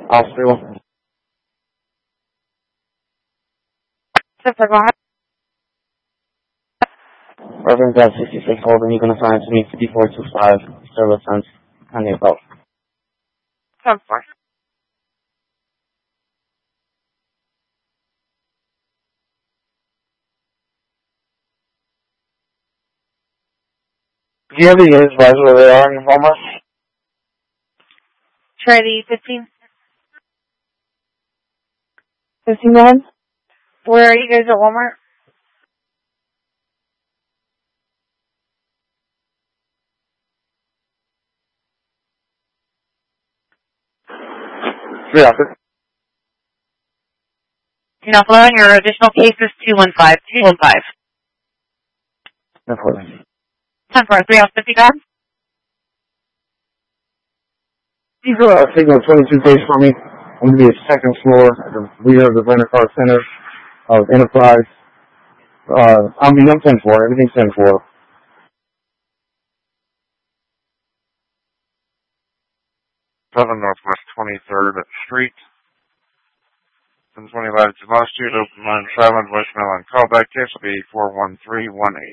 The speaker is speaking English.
Hospital. Sir, go ahead. Reverend Dev 66 Holden, you can assign to me 5425, service sense, on the above. 10-4. Do you have the units wise where they are in Walmart? Try the 15. 15, go ahead. Where are you guys at Walmart? Yeah. Now, following your additional cases, 215. 215. No problem. 10-4. 3 off 50, God. You go out, signal 22 days for me. I'm going to be at second floor at the rear of the rental car center of Enterprise. I'm 10-4. Everything's 10-4. 7 Northwest 23rd Street. 1025 July Street, open line 7, voicemail on callback, case will be 41318.